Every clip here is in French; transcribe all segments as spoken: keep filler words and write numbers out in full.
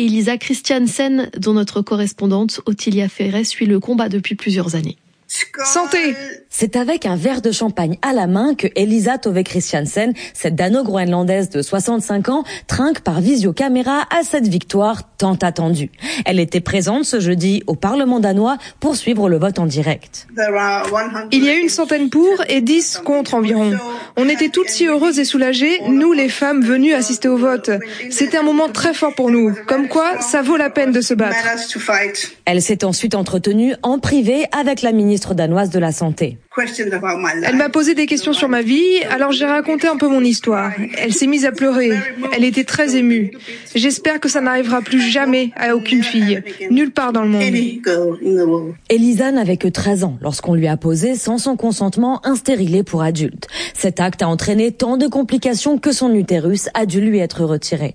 Elisa Christiansen, dont notre correspondante Ottilia Ferret suit le combat depuis plusieurs années. Santé! C'est avec un verre de champagne à la main que Elisa Tove Christiansen, cette dano-groenlandaise de soixante-cinq ans, trinque par visiocaméra à cette victoire tant attendue. Elle était présente ce jeudi au Parlement danois pour suivre le vote en direct. Il y a une centaine pour et dix contre environ. On était toutes si heureuses et soulagées, nous les femmes venues assister au vote. C'était un moment très fort pour nous, comme quoi ça vaut la peine de se battre. Elle s'est ensuite entretenue en privé avec la ministre danoise de la Santé. Elle m'a posé des questions sur ma vie, alors j'ai raconté un peu mon histoire. Elle s'est mise à pleurer. Elle était très émue. J'espère que ça n'arrivera plus jamais à aucune fille, nulle part dans le monde. Elisa n'avait que treize ans lorsqu'on lui a posé, sans son consentement, un stérilet pour adulte. Cet acte a entraîné tant de complications que son utérus a dû lui être retiré.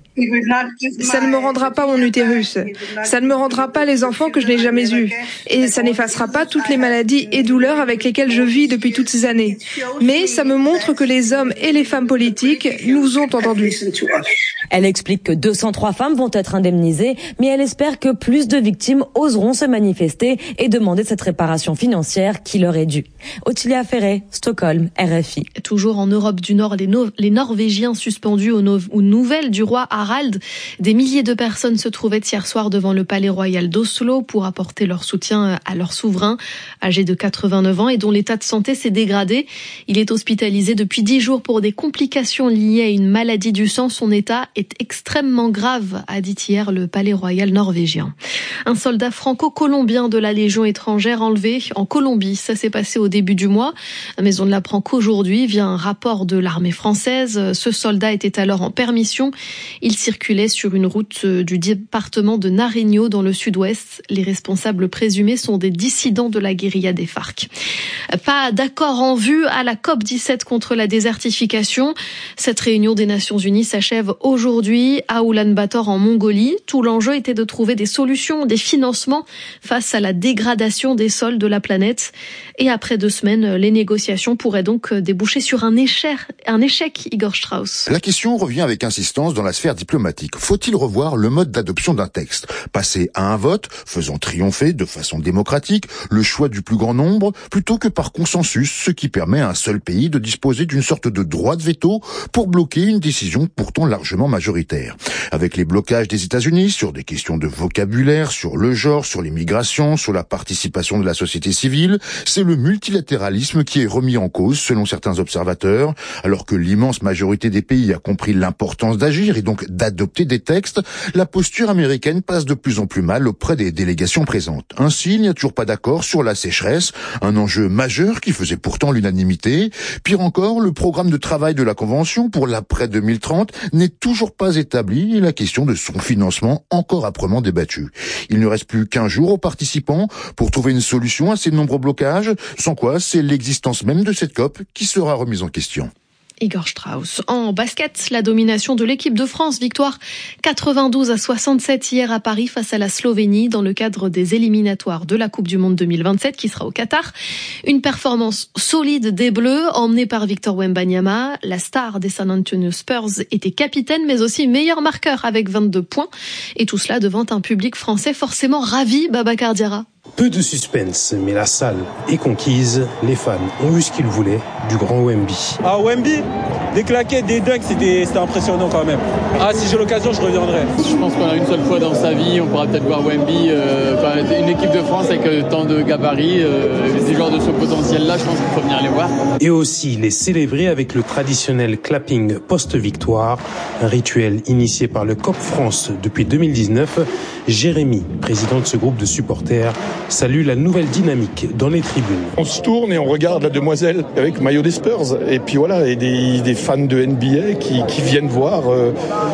Ça ne me rendra pas mon utérus. Ça ne me rendra pas les enfants que je n'ai jamais eus. Et ça n'effacera pas toutes les maladies et douleurs avec lesquelles je vis depuis toutes ces années. Mais ça me montre que les hommes et les femmes politiques nous ont entendus. Elle explique que deux cent trois femmes vont être indemnisées, mais elle espère que plus de victimes oseront se manifester et demander cette réparation financière qui leur est due. Ottilia Ferret, Stockholm, R F I. Toujours en Europe du Nord, les, no- les Norvégiens suspendus aux, no- aux nouvelles du roi Harald. Des milliers de personnes se trouvaient hier soir devant le palais royal d'Oslo pour apporter leur soutien à leur souverain, âgé de quatre-vingt-neuf ans et dont l'état de santé s'est dégradé. Il est hospitalisé depuis dix jours pour des complications liées à une maladie du sang. Son état est extrêmement grave, a dit hier le palais royal norvégien. Un soldat franco-colombien de la Légion étrangère enlevé en Colombie. Ça s'est passé au début du mois, mais on ne l'apprend qu'aujourd'hui via un rapport de l'armée française. Ce soldat était alors en permission. Il circulait sur une route du département de Nariño dans le sud-ouest. Les responsables présumés sont des dissidents de la guérilla des FARC. Pas d'accord en vue à la COP dix-sept contre la désertification. Cette réunion des Nations Unies s'achève aujourd'hui à Oulan-Bator en Mongolie. Tout l'enjeu était de trouver des solutions, des financements face à la dégradation des sols de la planète. Et après deux semaines, les négociations pourraient donc déboucher sur un échec, un échec, Igor Strauss. La question revient avec insistance dans la sphère diplomatique. Faut-il revoir le mode d'adoption d'un texte ? Passer à un vote, faisant triompher de façon démocratique le choix du plus grand nombre, plutôt que par consensus, ce qui permet à un seul pays de disposer d'une sorte de droit de veto pour bloquer une décision pourtant largement majoritaire. Avec les blocages des États-Unis sur des questions de vocabulaire, sur le genre, sur l'immigration, sur la participation de la société civile, c'est le multilatéralisme qui est remis en cause selon certains observateurs, alors que l'immense majorité des pays a compris l'importance d'agir et donc d'adopter des textes, la posture américaine passe de plus en plus mal auprès des délégations présentes. Ainsi, il n'y a toujours pas d'accord sur la sécheresse, un enjeu majeur qui faisait pourtant l'unanimité. Pire encore, le programme de travail de la Convention pour l'après deux mille trente n'est toujours pas établi et la question de son financement encore âprement débattue. Il ne reste plus qu'un jour aux participants pour trouver une solution à ces nombreux blocages, sans quoi c'est l'existence même de cette COP qui sera remise en question. Igor Strauss. En basket, la domination de l'équipe de France. Victoire quatre-vingt-douze à soixante-sept hier à Paris face à la Slovénie dans le cadre des éliminatoires de la Coupe du Monde deux mille vingt-sept qui sera au Qatar. Une performance solide des Bleus emmenée par Victor Wembanyama. La star des San Antonio Spurs était capitaine mais aussi meilleur marqueur avec vingt-deux points. Et tout cela devant un public français forcément ravi, Babacar Diarra. Peu de suspense, mais la salle est conquise. Les fans ont eu ce qu'ils voulaient du grand Wemby. Ah, Wemby, des claquettes, des dunks, c'était, c'était impressionnant quand même. Ah, si j'ai l'occasion, je reviendrai. Je pense qu'on a une seule fois dans sa vie, on pourra peut-être voir Wemby, euh, enfin, une équipe de France avec euh, tant de gabarits, euh, des joueurs de ce potentiel-là, je pense qu'il faut venir les voir. Et aussi les célébrer avec le traditionnel clapping post-victoire, un rituel initié par le C O P France depuis deux mille dix-neuf. Jérémy, président de ce groupe de supporters, salue la nouvelle dynamique dans les tribunes. On se tourne et on regarde la demoiselle avec maillot des Spurs. Et puis voilà, et des, des fans de N B A qui, qui viennent voir euh,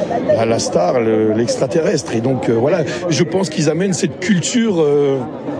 la star, le, l'extraterrestre. Et donc euh, voilà, je pense qu'ils amènent cette culture euh,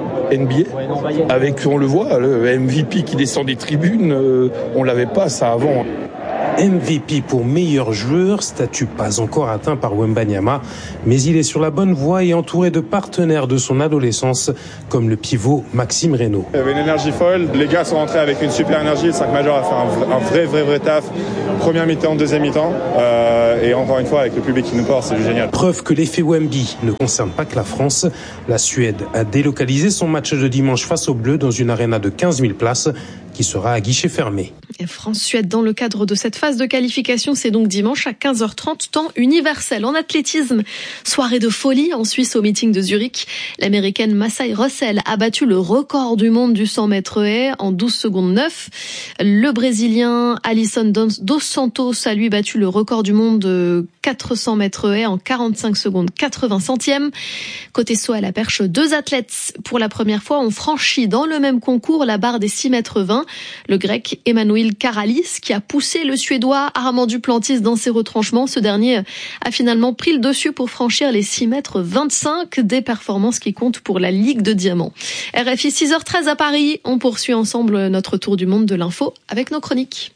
N B A. Avec, on le voit, le M V P qui descend des tribunes, euh, on l'avait pas ça avant. M V P pour meilleur joueur, statut pas encore atteint par Wembanyama, mais il est sur la bonne voie et entouré de partenaires de son adolescence, comme le pivot Maxime Reynaud. Il y avait une énergie folle, les gars sont rentrés avec une super énergie, le cinq major a fait un, un vrai, vrai, vrai taf, première mi-temps, deuxième mi-temps, euh, et encore une fois avec le public qui nous porte, c'est génial. Preuve que l'effet Wemby ne concerne pas que la France. La Suède a délocalisé son match de dimanche face aux Bleus dans une aréna de quinze mille places qui sera à guichet fermé. France-Suède dans le cadre de cette phase de qualification, c'est donc dimanche à quinze heures trente, temps universel. En athlétisme, soirée de folie en Suisse au meeting de Zurich. L'américaine Masai Russell a battu le record du monde du cent mètres haies en douze secondes neuf. Le Brésilien Alisson dos Santos a lui battu le record du monde de quatre cents mètres haies en quarante-cinq secondes quatre-vingts centièmes. Côté saut à la perche, deux athlètes pour la première fois ont franchi dans le même concours la barre des six mètres vingt. Le grec Emmanuel Karalis qui a poussé le suédois Armand Duplantis dans ses retranchements. Ce dernier a finalement pris le dessus pour franchir les six mètres vingt-cinq, des performances qui comptent pour la Ligue de Diamant. R F I six heures treize à Paris. On poursuit ensemble notre tour du monde de l'info avec nos chroniques.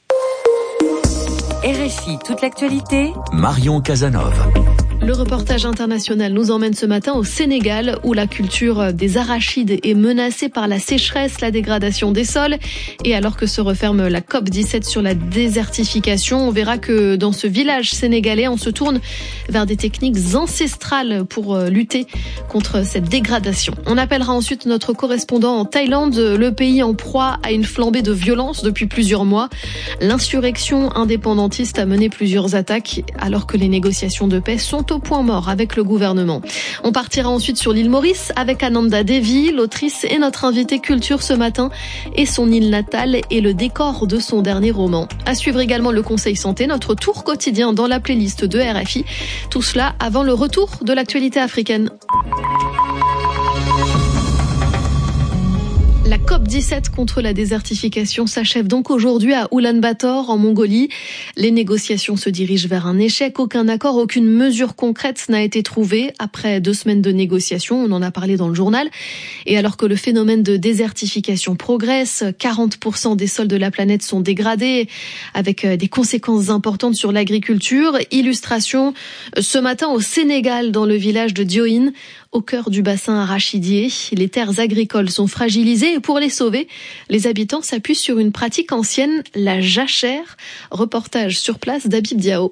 R F I, toute l'actualité. Marion Casanov. Le reportage international nous emmène ce matin au Sénégal où la culture des arachides est menacée par la sécheresse, la dégradation des sols. Et alors que se referme la COP dix-sept sur la désertification, on verra que dans ce village sénégalais, on se tourne vers des techniques ancestrales pour lutter contre cette dégradation. On appellera ensuite notre correspondant en Thaïlande, le pays en proie à une flambée de violence depuis plusieurs mois. L'insurrection indépendantiste a mené plusieurs attaques alors que les négociations de paix sont au point mort avec le gouvernement. On partira ensuite sur l'île Maurice avec Ananda Devi, l'autrice et notre invitée culture ce matin, et son île natale et le décor de son dernier roman. À suivre également le Conseil Santé, notre tour quotidien dans la playlist de R F I. Tout cela avant le retour de l'actualité africaine. La COP dix-sept contre la désertification s'achève donc aujourd'hui à Oulan-Bator, en Mongolie. Les négociations se dirigent vers un échec. Aucun accord, aucune mesure concrète n'a été trouvée après deux semaines de négociations. On en a parlé dans le journal. Et alors que le phénomène de désertification progresse, quarante pour cent des sols de la planète sont dégradés, avec des conséquences importantes sur l'agriculture. Illustration ce matin au Sénégal, dans le village de Diohine, au cœur du bassin arachidier. Les terres agricoles sont fragilisées et pour les sauver, les habitants s'appuient sur une pratique ancienne, la jachère. Reportage sur place d'Habib Diao.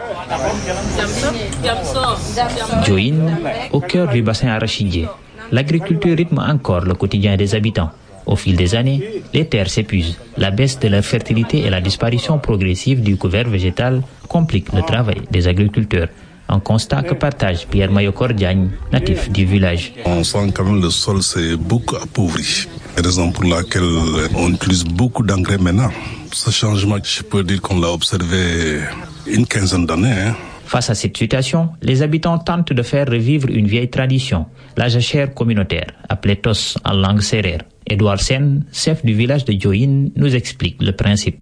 Diohine, au cœur du bassin arachidier. L'agriculture rythme encore le quotidien des habitants. Au fil des années, les terres s'épuisent. La baisse de leur fertilité et la disparition progressive du couvert végétal compliquent le travail des agriculteurs. Un constat que partage Pierre Mayokor Diagne, natif du village. On sent quand même le sol s'est beaucoup appauvri. Raison pour laquelle on utilise beaucoup d'engrais maintenant. Ce changement, je peux dire qu'on l'a observé une quinzaine d'années. Hein. Face à cette situation, les habitants tentent de faire revivre une vieille tradition, la jachère communautaire, appelée tos en langue sérère. Edouard Sen, chef du village de Diohine, nous explique le principe.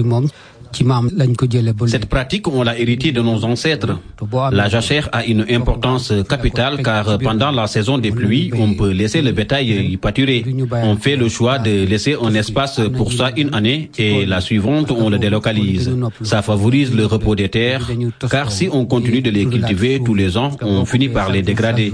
Cette pratique, on l'a héritée de nos ancêtres. La jachère a une importance capitale car pendant la saison des pluies, on peut laisser le bétail y pâturer. On fait le choix de laisser un espace pour ça une année et la suivante, on le délocalise. Ça favorise le repos des terres car si on continue de les cultiver tous les ans, on finit par les dégrader.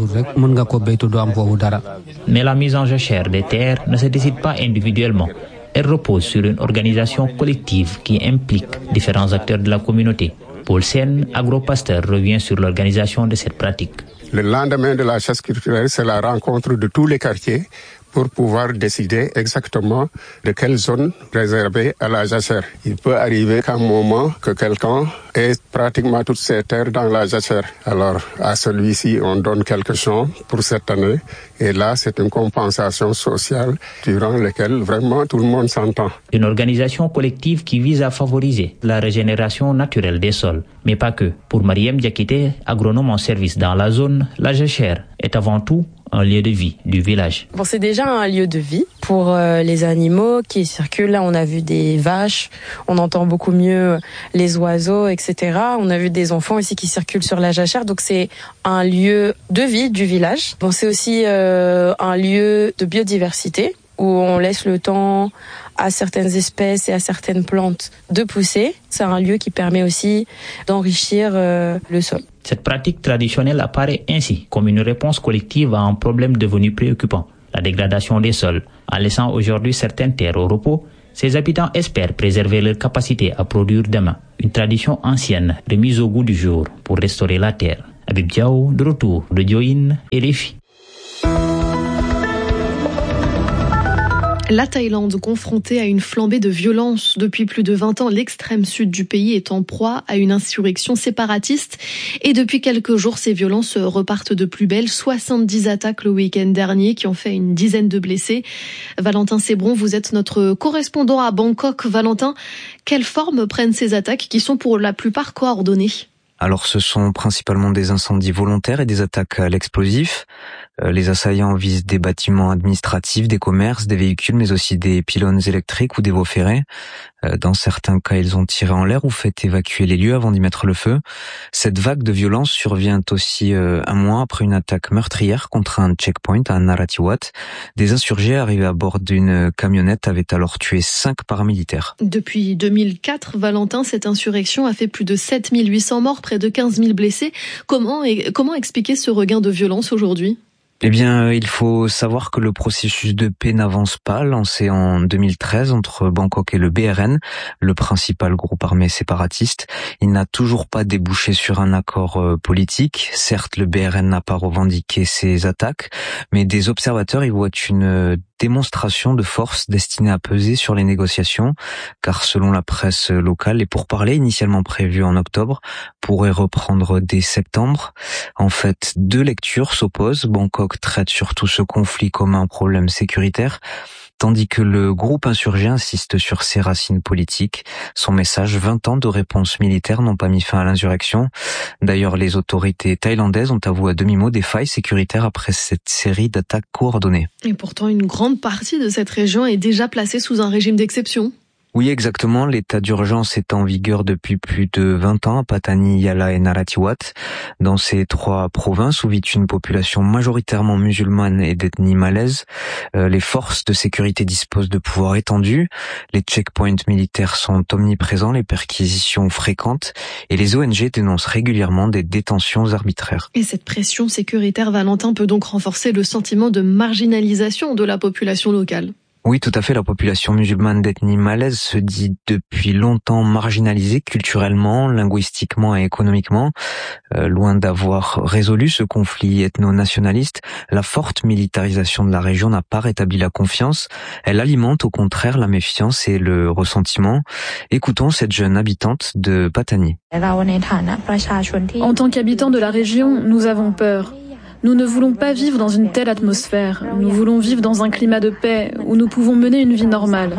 Mais la mise en jachère des terres ne se décide pas individuellement. Elle repose sur une organisation collective qui implique différents acteurs de la communauté. Paul Sen, agro-pasteur, revient sur l'organisation de cette pratique. Le lendemain de la chasse culturelle, c'est la rencontre de tous les quartiers pour pouvoir décider exactement de quelle zone réserver à la jachère. Il peut arriver qu'à un moment que quelqu'un ait pratiquement toutes ses terres dans la jachère. Alors à celui-ci, on donne quelque chose pour cette année. Et là, c'est une compensation sociale durant laquelle vraiment tout le monde s'entend. Une organisation collective qui vise à favoriser la régénération naturelle des sols. Mais pas que. Pour Mariem Diakité, agronome en service dans la zone, la jachère est avant tout un lieu de vie du village. Bon, c'est déjà un lieu de vie pour euh, les animaux qui circulent. Là, on a vu des vaches, on entend beaucoup mieux les oiseaux, et cetera. On a vu des enfants aussi qui circulent sur la jachère. Donc, c'est un lieu de vie du village. Bon, c'est aussi euh, un lieu de biodiversité. où on laisse le temps à certaines espèces et à certaines plantes de pousser. C'est un lieu qui permet aussi d'enrichir euh, le sol. Cette pratique traditionnelle apparaît ainsi comme une réponse collective à un problème devenu préoccupant, la dégradation des sols. En laissant aujourd'hui certaines terres au repos, ces habitants espèrent préserver leur capacité à produire demain. Une tradition ancienne remise au goût du jour pour restaurer la terre. Habib Diaw, de retour de Diohine et R F I. La Thaïlande, confrontée à une flambée de violence depuis plus de vingt ans, l'extrême sud du pays est en proie à une insurrection séparatiste. Et depuis quelques jours, ces violences repartent de plus belle. soixante-dix attaques le week-end dernier qui ont fait une dizaine de blessés. Valentin Sébron, vous êtes notre correspondant à Bangkok. Valentin, quelle forme prennent ces attaques qui sont pour la plupart coordonnées ? Alors ce sont principalement des incendies volontaires et des attaques à l'explosif. Euh, les assaillants visent des bâtiments administratifs, des commerces, des véhicules, mais aussi des pylônes électriques ou des voies ferrées. Euh, dans certains cas, ils ont tiré en l'air ou fait évacuer les lieux avant d'y mettre le feu. Cette vague de violence survient aussi euh, un mois après une attaque meurtrière contre un checkpoint à Narathiwat. Des insurgés arrivés à bord d'une camionnette avaient alors tué cinq paramilitaires. Depuis deux mille quatre, Valentin, cette insurrection a fait plus de sept mille huit cents morts, près de quinze mille blessés. Comment, comment expliquer ce regain de violence aujourd'hui ? Eh bien, il faut savoir que le processus de paix n'avance pas, lancé en deux mille treize entre Bangkok et le B R N, le principal groupe armé séparatiste. Il n'a toujours pas débouché sur un accord politique. Certes, le B R N n'a pas revendiqué ses attaques, mais des observateurs y voient une démonstration de force destinée à peser sur les négociations, car selon la presse locale, les pourparlers initialement prévus en octobre pourraient reprendre dès septembre. En fait, deux lectures s'opposent. Bangkok traite surtout ce conflit comme un problème sécuritaire, tandis que le groupe insurgé insiste sur ses racines politiques. Son message, vingt ans de réponse militaire n'ont pas mis fin à l'insurrection. D'ailleurs, les autorités thaïlandaises ont avoué à demi-mot des failles sécuritaires après cette série d'attaques coordonnées. Et pourtant, une grande partie de cette région est déjà placée sous un régime d'exception. Oui, exactement. L'état d'urgence est en vigueur depuis plus de vingt ans à Patani, Yala et Narathiwat. Dans ces trois provinces où vit une population majoritairement musulmane et d'ethnie malaise, euh, les forces de sécurité disposent de pouvoirs étendus. Les checkpoints militaires sont omniprésents, les perquisitions fréquentes et les O N G dénoncent régulièrement des détentions arbitraires. Et cette pression sécuritaire, Valentin, peut donc renforcer le sentiment de marginalisation de la population locale. Oui, tout à fait. La population musulmane d'ethnie malaise se dit depuis longtemps marginalisée culturellement, linguistiquement et économiquement. Euh, loin d'avoir résolu ce conflit ethno-nationaliste, la forte militarisation de la région n'a pas rétabli la confiance. Elle alimente au contraire la méfiance et le ressentiment. Écoutons cette jeune habitante de Patani. En tant qu'habitants de la région, nous avons peur. Nous ne voulons pas vivre dans une telle atmosphère. Nous voulons vivre dans un climat de paix où nous pouvons mener une vie normale.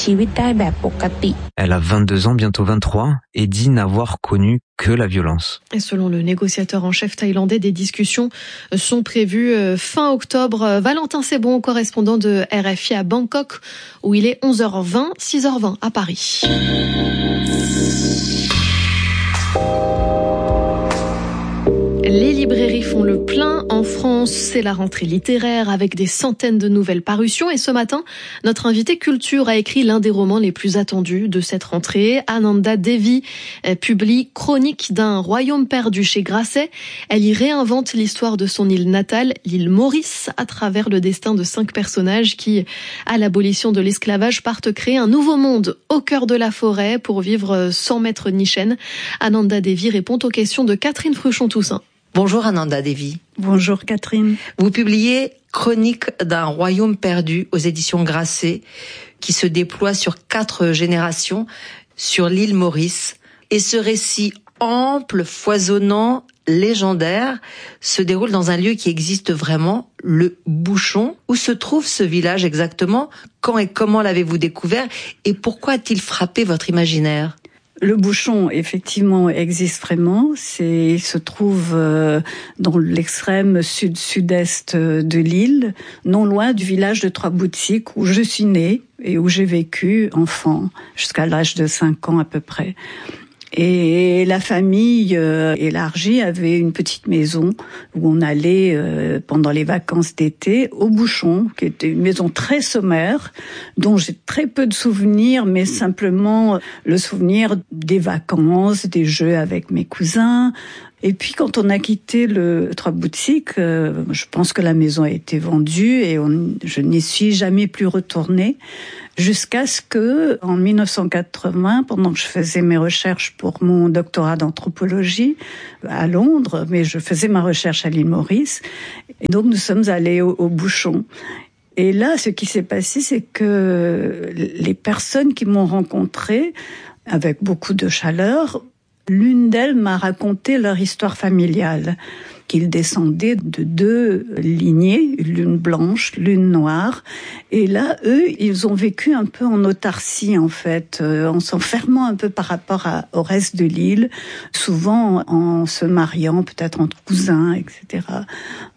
Elle a vingt-deux ans, bientôt vingt-trois, et dit n'avoir connu que la violence. Et selon le négociateur en chef thaïlandais, des discussions sont prévues fin octobre. Valentin Sébron, correspondant de R F I à Bangkok, où il est onze heures vingt, six heures vingt à Paris. Les librairies font le plein en France, c'est la rentrée littéraire avec des centaines de nouvelles parutions et ce matin, notre invité culture a écrit l'un des romans les plus attendus de cette rentrée. Ananda Devi publie Chronique d'un royaume perdu chez Grasset. Elle y réinvente l'histoire de son île natale, l'île Maurice, à travers le destin de cinq personnages qui, à l'abolition de l'esclavage, partent créer un nouveau monde au cœur de la forêt pour vivre sans maître ni chaîne. Ananda Devi répond aux questions de Catherine Fruchon-Toussaint. Bonjour Ananda Devi. Bonjour Catherine. Vous publiez Chronique d'un royaume perdu aux éditions Grasset, qui se déploie sur quatre générations sur l'île Maurice. Et ce récit ample, foisonnant, légendaire, se déroule dans un lieu qui existe vraiment, le Bouchon. Où se trouve ce village exactement? Quand et comment l'avez-vous découvert? Et pourquoi a-t-il frappé votre imaginaire? Le Bouchon, effectivement, existe vraiment. C'est, il se trouve euh, dans l'extrême sud-sud-est de l'île, non loin du village de Trois-Boutiques où je suis née et où j'ai vécu enfant, jusqu'à l'âge de cinq ans à peu près. Et la famille euh, élargie avait une petite maison où on allait euh, pendant les vacances d'été au Bouchon, qui était une maison très sommaire, dont j'ai très peu de souvenirs, mais simplement le souvenir des vacances, des jeux avec mes cousins. Et puis quand on a quitté le Trois-Boutiques, euh, je pense que la maison a été vendue et on, je n'y suis jamais plus retournée. Jusqu'à ce que, en mille neuf cent quatre-vingts, pendant que je faisais mes recherches pour mon doctorat d'anthropologie à Londres, mais je faisais ma recherche à l'île Maurice, et donc nous sommes allés au, au Bouchon. Et là, ce qui s'est passé, c'est que les personnes qui m'ont rencontrée, avec beaucoup de chaleur, l'une d'elles m'a raconté leur histoire familiale, qu'ils descendaient de deux lignées, l'une blanche, l'une noire. Et là, eux, ils ont vécu un peu en autarcie, en fait, euh, en s'enfermant un peu par rapport à, au reste de l'île, souvent en se mariant, peut-être entre cousins, et cetera.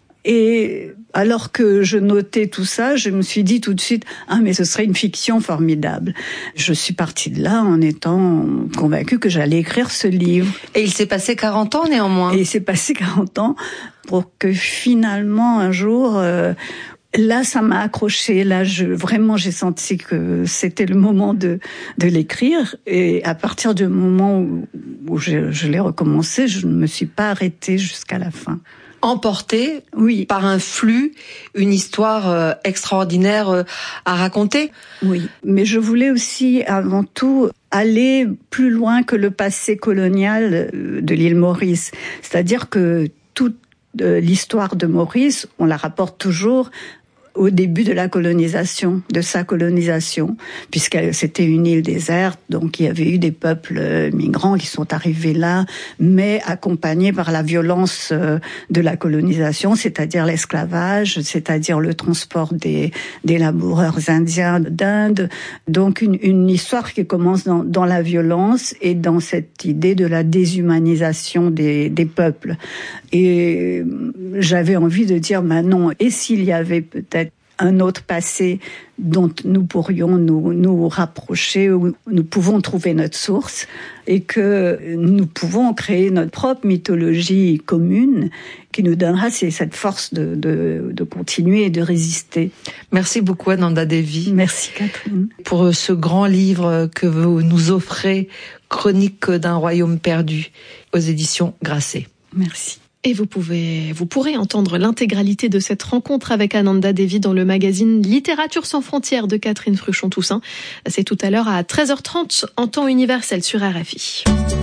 Et alors que je notais tout ça, je me suis dit tout de suite, ah mais ce serait une fiction formidable. Je suis partie de là en étant convaincue que j'allais écrire ce livre. Et il s'est passé quarante ans néanmoins. Et il s'est passé quarante ans pour que finalement un jour, euh, là ça m'a accroché. Là je vraiment j'ai senti que c'était le moment de de l'écrire. Et à partir du moment où, où je, je l'ai recommencé, je ne me suis pas arrêtée jusqu'à la fin. Emporté oui. par un flux, une histoire euh, extraordinaire euh, à raconter. Oui, mais je voulais aussi avant tout aller plus loin que le passé colonial de l'île Maurice. C'est-à-dire que toute euh, l'histoire de Maurice, on la rapporte toujours au début de la colonisation, de sa colonisation, puisque c'était une île déserte, donc il y avait eu des peuples migrants qui sont arrivés là, mais accompagnés par la violence de la colonisation, c'est-à-dire l'esclavage, c'est-à-dire le transport des, des laboureurs indiens d'Inde. Donc une, une histoire qui commence dans, dans la violence et dans cette idée de la déshumanisation des, des peuples. Et j'avais envie de dire, bah non, et s'il y avait peut-être un autre passé dont nous pourrions nous, nous rapprocher, où nous pouvons trouver notre source et que nous pouvons créer notre propre mythologie commune qui nous donnera cette force de, de, de continuer et de résister. Merci beaucoup Ananda Devi. Merci Catherine. Pour ce grand livre que vous nous offrez, Chronique d'un royaume perdu, aux éditions Grasset. Merci. Et vous pouvez, vous pourrez entendre l'intégralité de cette rencontre avec Ananda Devi dans le magazine Littérature sans frontières de Catherine Fruchon-Toussaint. C'est tout à l'heure à treize heures trente en temps universel sur R F I.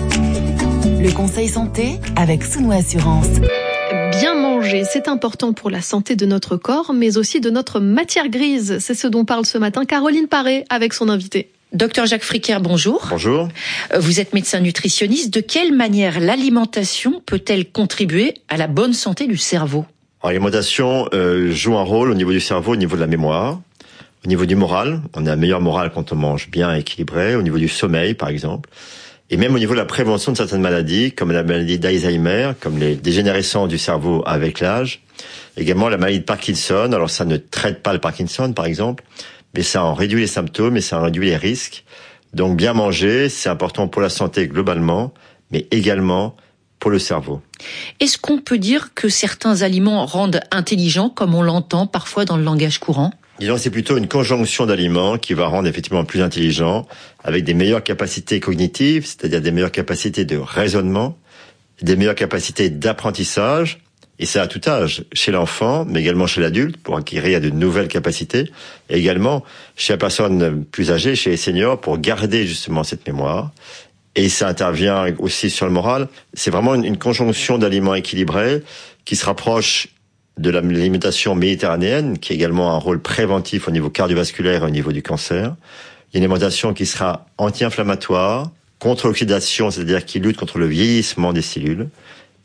Le conseil santé avec Sounou Assurance. Bien manger, c'est important pour la santé de notre corps, mais aussi de notre matière grise. C'est ce dont parle ce matin Caroline Paré avec son invité. Docteur Jacques Fricker, bonjour. Bonjour. Vous êtes médecin nutritionniste. De quelle manière l'alimentation peut-elle contribuer à la bonne santé du cerveau ? Alors, l'alimentation euh, joue un rôle au niveau du cerveau, au niveau de la mémoire, au niveau du moral. On a un meilleur moral quand on mange bien équilibré, au niveau du sommeil par exemple, et même au niveau de la prévention de certaines maladies, comme la maladie d'Alzheimer, comme les dégénérescences du cerveau avec l'âge, également la maladie de Parkinson. Alors ça ne traite pas le Parkinson par exemple, mais ça en réduit les symptômes et ça en réduit les risques. Donc bien manger, c'est important pour la santé globalement, mais également pour le cerveau. Est-ce qu'on peut dire que certains aliments rendent intelligent, comme on l'entend parfois dans le langage courant ? Disons, c'est plutôt une conjonction d'aliments qui va rendre effectivement plus intelligent, avec des meilleures capacités cognitives, c'est-à-dire des meilleures capacités de raisonnement, des meilleures capacités d'apprentissage, et ça à tout âge, chez l'enfant, mais également chez l'adulte, pour acquérir de nouvelles capacités, et également chez la personne plus âgée, chez les seniors, pour garder justement cette mémoire. Et ça intervient aussi sur le moral. C'est vraiment une, une conjonction d'aliments équilibrés qui se rapproche de l'alimentation méditerranéenne, qui a également un rôle préventif au niveau cardiovasculaire et au niveau du cancer. Il y a une alimentation qui sera anti-inflammatoire, contre l'oxydation, c'est-à-dire qui lutte contre le vieillissement des cellules,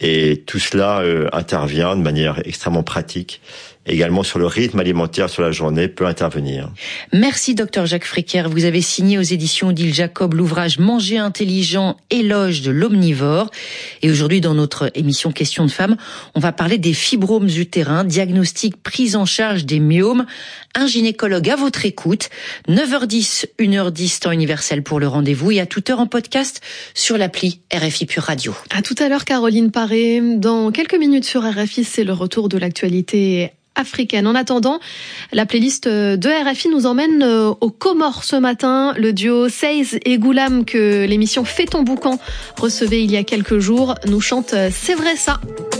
Et tout cela euh, intervient de manière extrêmement pratique. Également sur le rythme alimentaire sur la journée peut intervenir. Merci docteur Jacques Fricker. Vous avez signé aux éditions Odile Jacob l'ouvrage Manger intelligent, éloge de l'omnivore. Et aujourd'hui, dans notre émission Questions de femmes, on va parler des fibromes utérins, diagnostic, prise en charge des myomes. Un gynécologue à votre écoute. neuf heures dix, une heure dix, temps universel pour le rendez-vous et à toute heure en podcast sur l'appli R F I Pure Radio. À tout à l'heure, Caroline Paré. Dans quelques minutes sur R F I, c'est le retour de l'actualité africaine. En attendant, la playlist de R F I nous emmène aux Comores ce matin. Le duo Seiz et Goulam que l'émission Fais ton boucan recevait il y a quelques jours nous chante C'est vrai ça.